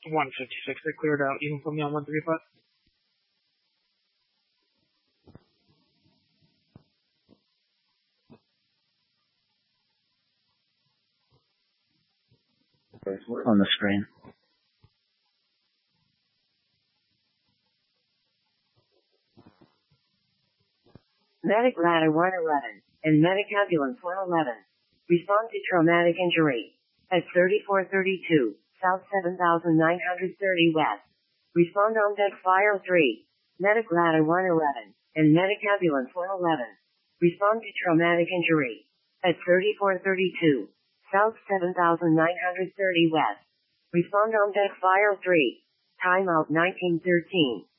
156, they cleared out. You can put me on 135. On the screen. Medic ladder 111 and medic ambulance 111. Respond to traumatic injury. At 3432, South 7930 West. Respond on deck file 3. Medic ladder 111 and medic ambulance 111. Respond to traumatic injury. At 3432, South 7930 West. Respond on deck file 3. Timeout 1913.